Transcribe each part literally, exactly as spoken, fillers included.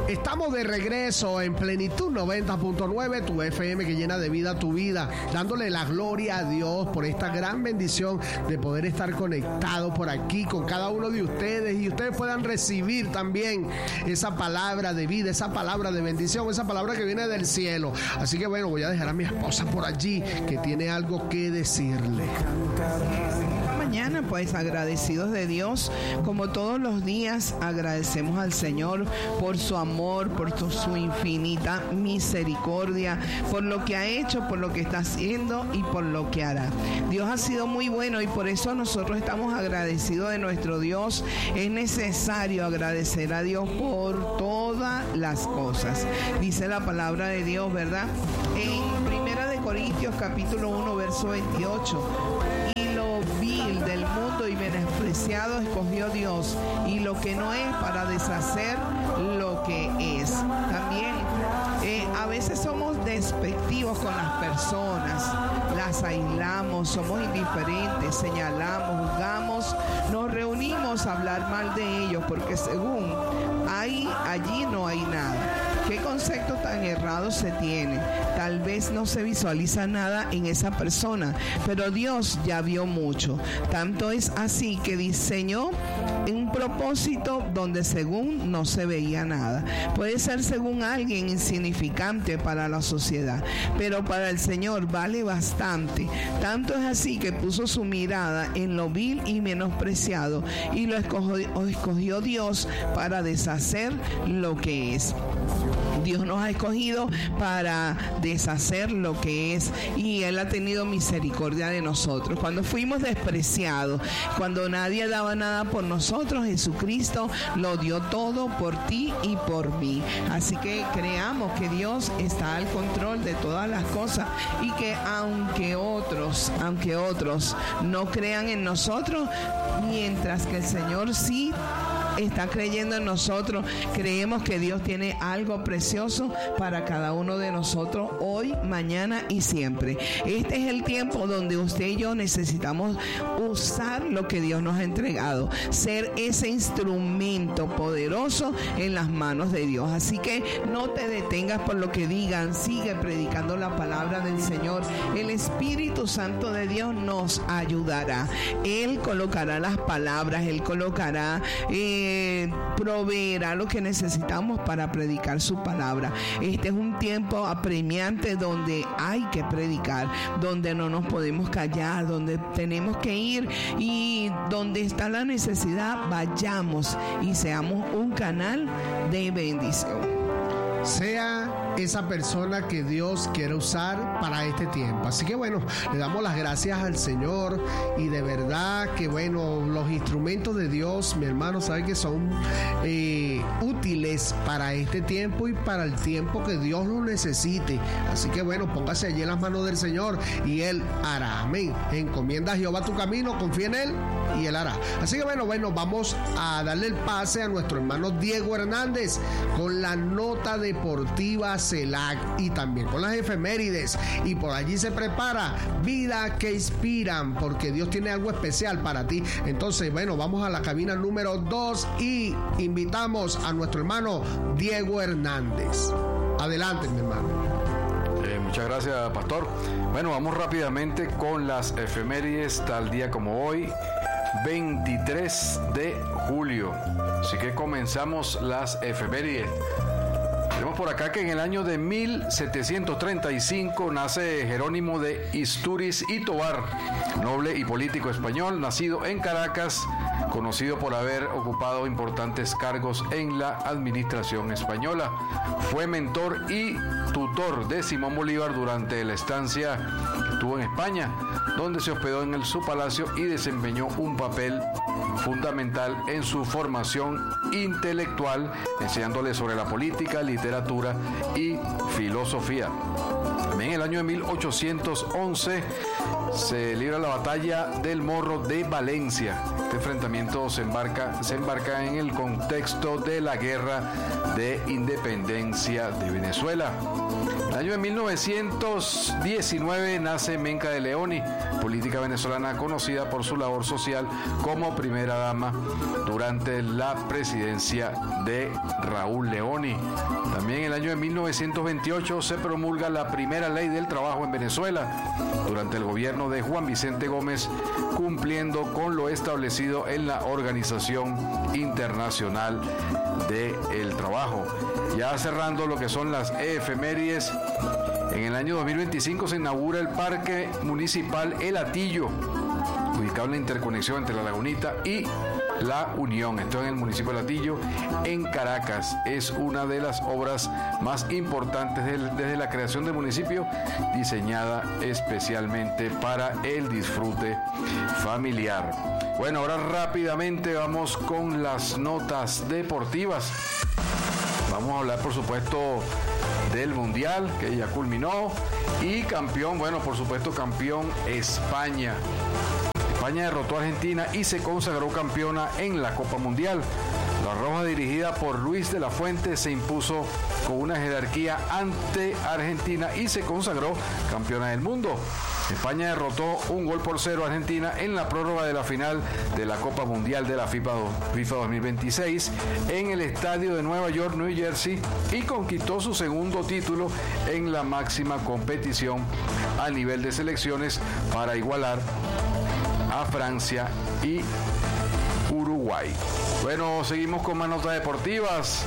Estamos de regreso en Plenitud noventa punto nueve, tu F M que llena de vida tu vida, dándole la gloria a Dios por esta gran bendición de poder estar conectado por aquí con cada uno de ustedes y ustedes puedan recibir también esa palabra de vida, esa palabra de bendición, esa palabra que viene del cielo. Así que bueno, voy a dejar a mi esposa por allí que tiene algo que decirle. Mañana pues agradecidos de Dios, como todos los días agradecemos al Señor por su amor, por tu, su infinita misericordia, por lo que ha hecho, por lo que está haciendo y por lo que hará. Dios ha sido muy bueno y por eso nosotros estamos agradecidos de nuestro Dios. Es necesario agradecer a Dios por todas las cosas. Dice la palabra de Dios, ¿verdad? En Primera de Corintios capítulo uno verso veintiocho. Vil del mundo y menospreciado escogió Dios, y lo que no es para deshacer lo que es. También eh, a veces somos despectivos con las personas, las aislamos, somos indiferentes, señalamos, juzgamos, nos reunimos a hablar mal de ellos porque según hay, allí no hay nada. ¿Qué concepto tan errado se tiene? Tal vez no se visualiza nada en esa persona, pero Dios ya vio mucho. Tanto es así que diseñó un propósito donde según no se veía nada. Puede ser según alguien insignificante para la sociedad, pero para el Señor vale bastante. Tanto es así que puso su mirada en lo vil y menospreciado y lo escogió, escogió Dios para deshacer lo que es. Dios nos ha escogido para deshacer lo que es y Él ha tenido misericordia de nosotros. Cuando fuimos despreciados, cuando nadie daba nada por nosotros, Jesucristo lo dio todo por ti y por mí. Así que creamos que Dios está al control de todas las cosas y que aunque otros, aunque otros no crean en nosotros, mientras que el Señor sí está creyendo en nosotros, creemos que Dios tiene algo precioso para cada uno de nosotros hoy, mañana y siempre. Este es el tiempo donde usted y yo necesitamos usar lo que Dios nos ha entregado, ser ese instrumento poderoso en las manos de Dios. Así que no te detengas por lo que digan, sigue predicando la palabra del Señor. El Espíritu Santo de Dios nos ayudará. Él colocará las palabras, Él colocará eh, proveerá lo que necesitamos para predicar su palabra. Este es un tiempo apremiante donde hay que predicar, donde no nos podemos callar, donde tenemos que ir y donde está la necesidad, vayamos y seamos un canal de bendición. Sea esa persona que Dios quiere usar para este tiempo. Así que bueno, le damos las gracias al Señor y de verdad que bueno, los instrumentos de Dios, mi hermano, sabe que son eh, útiles para este tiempo y para el tiempo que Dios lo necesite. Así que bueno, póngase allí en las manos del Señor y Él hará. Amén. Encomienda a Jehová tu camino, confía en Él y Él hará. Así que bueno, bueno, vamos a darle el pase a nuestro hermano Diego Hernández con la nota deportiva C E L A C y también con las efemérides, y por allí se prepara Vida que Inspiran, porque Dios tiene algo especial para ti. Entonces bueno, vamos a la cabina número dos y invitamos a nuestro hermano Diego Hernández. Adelante, mi hermano. Eh, muchas gracias, pastor. Bueno, vamos rápidamente con las efemérides tal día como hoy, veintitrés de julio. Así que comenzamos las efemérides. Tenemos por acá que en el año de mil setecientos treinta y cinco nace Jerónimo de Istúriz y Tobar, noble y político español, nacido en Caracas, conocido por haber ocupado importantes cargos en la administración española. Fue mentor y tutor de Simón Bolívar durante la estancia que tuvo en España, donde se hospedó en el, su palacio y desempeñó un papel fundamental en su formación intelectual, enseñándole sobre la política, literatura y filosofía. En el año de mil ochocientos once se libra la batalla del Morro de Valencia. Este enfrentamiento se embarca, se embarca en el contexto de la Guerra de Independencia de Venezuela. En el año de mil novecientos diecinueve nace Menca de Leoni, política venezolana, conocida por su labor social como primera dama durante la presidencia de Raúl Leoni. También en el año de mil novecientos veintiocho se promulga la primera ley del trabajo en Venezuela durante el gobierno de Juan Vicente Gómez, cumpliendo con lo establecido en la Organización Internacional del Trabajo. Ya cerrando lo que son las efemérides, en el año dos mil veinticinco se inaugura el Parque Municipal El Hatillo, ubicado en la interconexión entre La Lagunita y La Unión. Esto en el municipio de Hatillo, en Caracas. Es una de las obras más importantes del, desde la creación del municipio, diseñada especialmente para el disfrute familiar. Bueno, ahora rápidamente vamos con las notas deportivas. Vamos a hablar, por supuesto, del Mundial, que ya culminó, y campeón, bueno, por supuesto, campeón España. España derrotó a Argentina y se consagró campeona en la Copa Mundial. La Roja, dirigida por Luis de la Fuente, se impuso con una jerarquía ante Argentina y se consagró campeona del mundo. España derrotó un gol por cero a Argentina en la prórroga de la final de la Copa Mundial de la FIFA, FIFA dos mil veintiséis en el estadio de Nueva York, New Jersey, y conquistó su segundo título en la máxima competición a nivel de selecciones para igualar a Francia y Uruguay. Bueno, seguimos con más notas deportivas.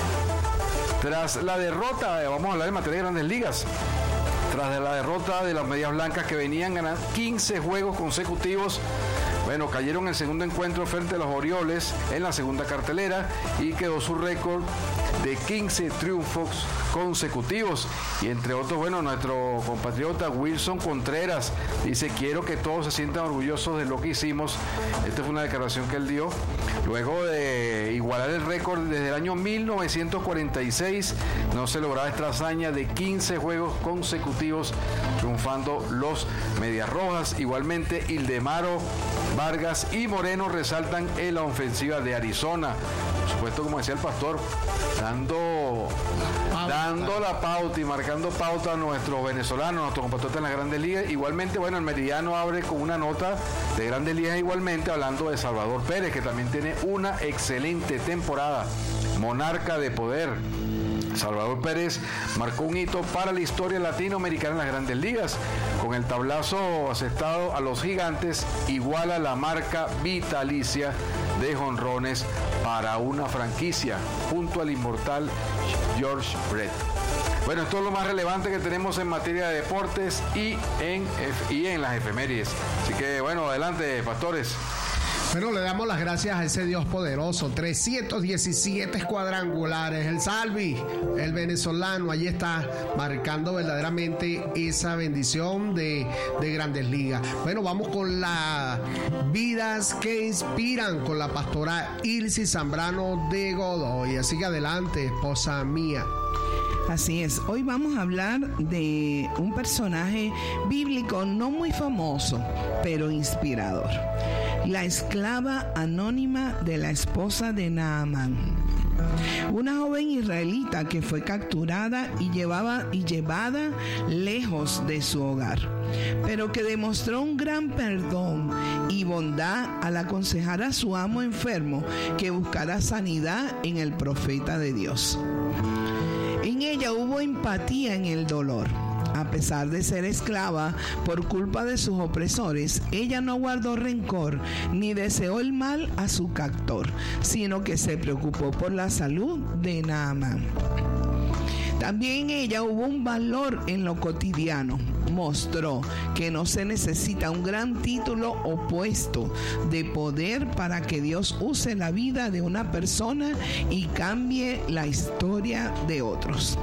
Tras la derrota, vamos a hablar en materia de Grandes Ligas. Tras la derrota de las Medias Blancas, que venían ganando quince juegos consecutivos, bueno, cayeron en el segundo encuentro frente a los Orioles en la segunda cartelera y quedó su récord de quince triunfos consecutivos. Y entre otros, bueno, nuestro compatriota Wilson Contreras dice: quiero que todos se sientan orgullosos de lo que hicimos. Esta fue una declaración que él dio luego de igualar el récord. Desde el año mil novecientos cuarenta y seis no se lograba esta hazaña de quince juegos consecutivos triunfando los Medias Rojas. Igualmente, Ildemaro, Vargas y Moreno resaltan en la ofensiva de Arizona. Por supuesto, como decía el pastor, dando, dando la pauta y marcando pauta a nuestros venezolanos, a nuestros compatriotas en las Grandes Ligas. Igualmente, bueno, el Meridiano abre con una nota de Grandes Ligas, igualmente hablando de Salvador Pérez, que también tiene una excelente temporada. Monarca de poder. Salvador Pérez marcó un hito para la historia latinoamericana en las Grandes Ligas. Con el tablazo asestado a los Gigantes, iguala la marca vitalicia de jonrones para una franquicia, junto al inmortal George Brett. Bueno, esto es lo más relevante que tenemos en materia de deportes y en, y en las efemérides. Así que, bueno, adelante, pastores. Bueno, le damos las gracias a ese Dios poderoso. trescientos diecisiete cuadrangulares. El Salvi, el venezolano, allí está marcando verdaderamente esa bendición de, de Grandes Ligas. Bueno, vamos con las vidas que inspiran con la pastora Ilsi Zambrano de Godoy. Así que adelante, esposa mía. Así es, hoy vamos a hablar de un personaje bíblico no muy famoso, pero inspirador. La esclava anónima de la esposa de Naamán. Una joven israelita que fue capturada y, llevaba, y llevada lejos de su hogar, pero que demostró un gran perdón y bondad al aconsejar a su amo enfermo que buscara sanidad en el profeta de Dios. En ella hubo empatía en el dolor. A pesar de ser esclava por culpa de sus opresores, ella no guardó rencor ni deseó el mal a su captor, sino que se preocupó por la salud de Naamán. También en ella hubo un valor en lo cotidiano. Mostró que no se necesita un gran título o puesto de poder para que Dios use la vida de una persona y cambie la historia de otros.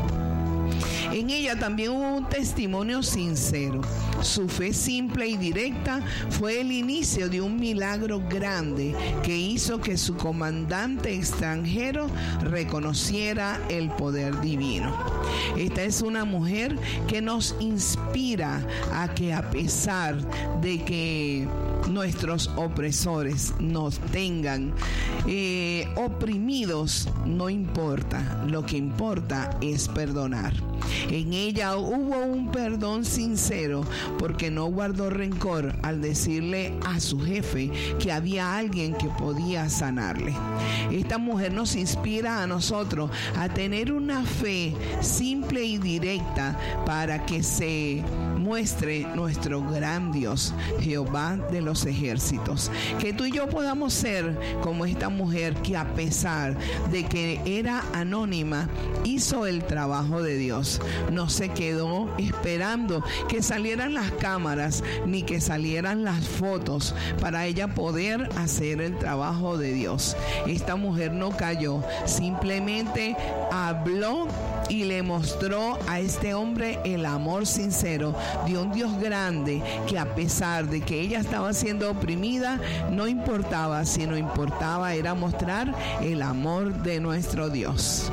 En ella también hubo un testimonio sincero. Su fe simple y directa fue el inicio de un milagro grande que hizo que su comandante extranjero reconociera el poder divino. Esta es una mujer que nos inspira a que, a pesar de que nuestros opresores nos tengan eh, oprimidos, no importa. Lo que importa es perdonar. En ella hubo un perdón sincero porque no guardó rencor al decirle a su jefe que había alguien que podía sanarle. Esta mujer nos inspira a nosotros a tener una fe simple y directa para que se muestre nuestro gran Dios, Jehová de los ejércitos. Que tú y yo podamos ser como esta mujer que, a pesar de que era anónima, hizo el trabajo de Dios. No se quedó esperando que salieran las cámaras ni que salieran las fotos para ella poder hacer el trabajo de Dios. Esta mujer no cayó, simplemente habló y le mostró a este hombre el amor sincero de un Dios grande, que a pesar de que ella estaba siendo oprimida, no importaba, sino importaba era mostrar el amor de nuestro Dios.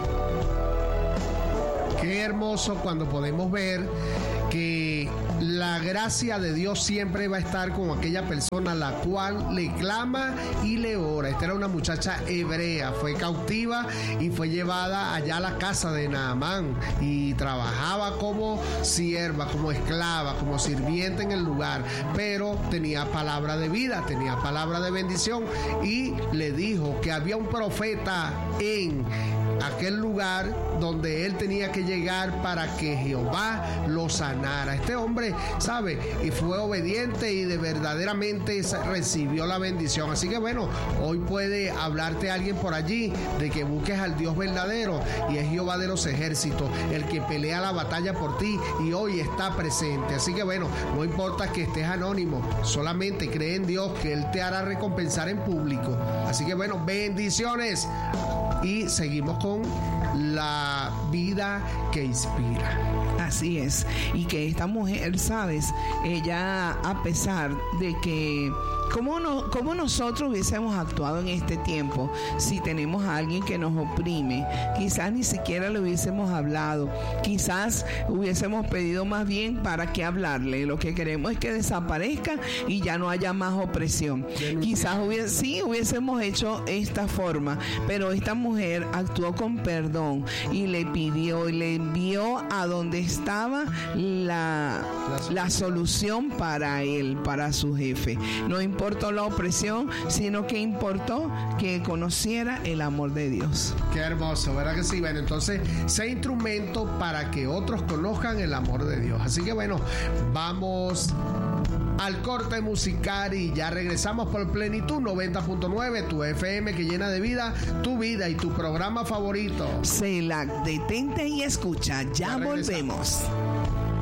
Qué hermoso cuando podemos ver que la gracia de Dios siempre va a estar con aquella persona a la cual le clama y le ora. Esta era una muchacha hebrea, fue cautiva y fue llevada allá a la casa de Naamán y trabajaba como sierva, como esclava, como sirviente en el lugar, pero tenía palabra de vida, tenía palabra de bendición, y le dijo que había un profeta en aquel lugar donde él tenía que llegar para que Jehová lo sanara. Este hombre, sabe, y fue obediente y de verdaderamente recibió la bendición. Así que bueno, hoy puede hablarte alguien por allí de que busques al Dios verdadero, y es Jehová de los ejércitos, el que pelea la batalla por ti y hoy está presente. Así que bueno, no importa que estés anónimo, solamente cree en Dios que Él te hará recompensar en público. Así que bueno, bendiciones. Y seguimos con la vida que inspira. Así es, y que esta mujer, sabes, ella, a pesar de que ¿Cómo, no, ¿Cómo nosotros hubiésemos actuado en este tiempo si tenemos a alguien que nos oprime? Quizás ni siquiera le hubiésemos hablado, quizás hubiésemos pedido más bien para qué hablarle. Lo que queremos es que desaparezca y ya no haya más opresión. Quizás hubiese, sí hubiésemos hecho esta forma, pero esta mujer actuó con perdón y le pidió y le envió a donde estaba la, la solución para él, para su jefe. No importó la opresión, sino que importó que conociera el amor de Dios. Qué hermoso, ¿verdad que sí? Bueno, entonces, sea instrumento para que otros conozcan el amor de Dios. Así que bueno, vamos al corte musical y ya regresamos por Plenitud noventa punto nueve, tu F M que llena de vida, tu vida y tu programa favorito. Selah, detente y escucha, ya, ya volvemos.